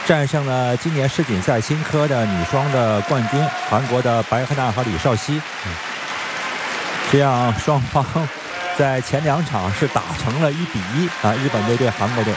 战胜了今年世锦赛新科的女双的冠军韩国的白赫娜和李绍熙。这样双方在前2场是打成了1比1啊，日本队对韩国队。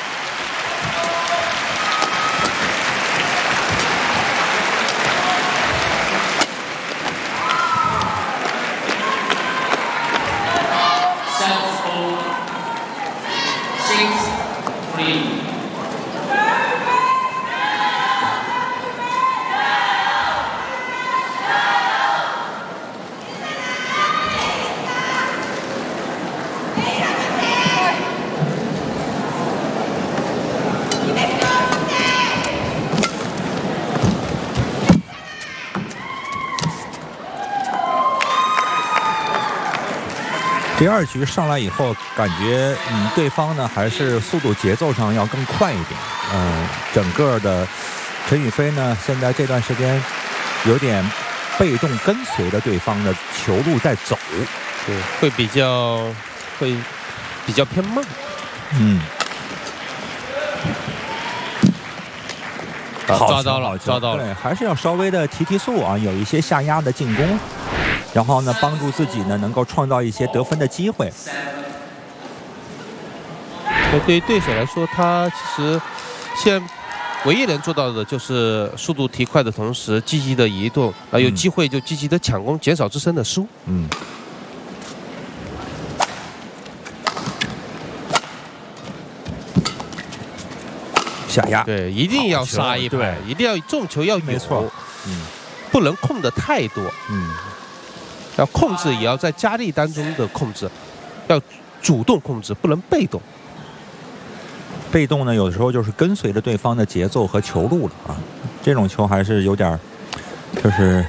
第2局上来以后，感觉对方呢还是速度节奏上要更快一点。整个的陈雨菲呢，现在这段时间有点被动跟随着对方的球路在走， 对，会比较偏慢。 好， 抓到了， 对，还是要稍微的提速啊，有一些下压的进攻。然后呢，帮助自己呢能够创造一些得分的机会。 对于对手来说，他其实现在唯一能做到的就是速度提快的同时，积极的移动，有机会就积极的抢攻，减少自身的失误。 下压， 对，一定要杀一拍，一定要重球要有， 没错， 不能控的太多，要控制也要在加力当中的控制，要主动控制，不能被动。 被动呢，有的时候就是跟随着对方的节奏和球路了啊，这种球还是有点，就是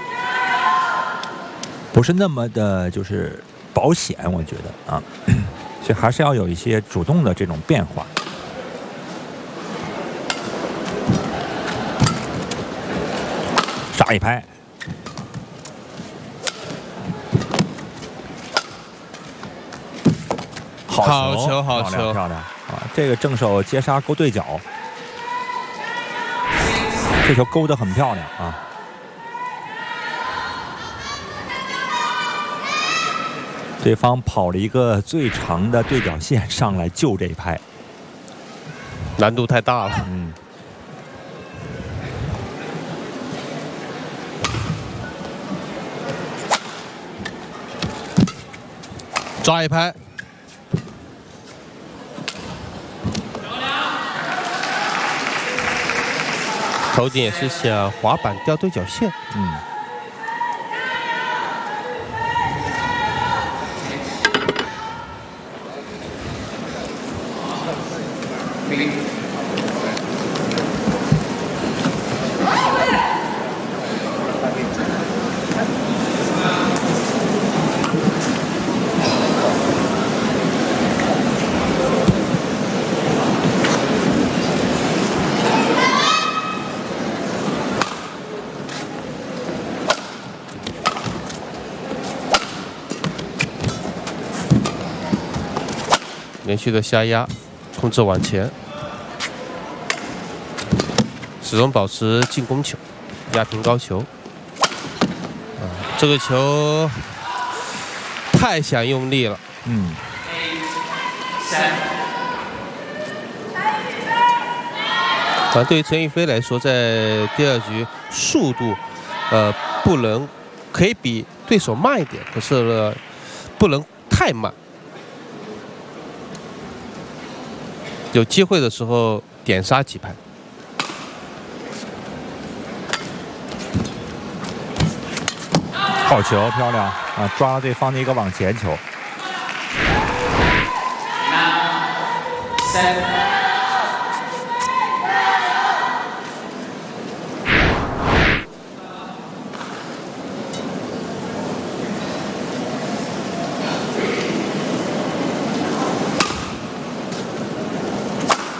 不是那么的，就是保险，我觉得啊，所以还是要有一些主动的这种变化。杀一拍，好球，漂亮啊！这个正手接杀勾对角，这球勾得很漂亮啊！对方跑了一个最长的对角线上来救这一拍， 难度太大了。抓一拍，头顶也是想滑板掉对角线。连续的下压，控制往前，始终保持进攻球，压平高球。这个球太想用力了。对于陈雨菲来说，在第2局速度，不能可以比对手慢一点，可是呢，不能太慢。有机会的时候点杀几拍。 好球，漂亮啊！抓了对方的一个往前球。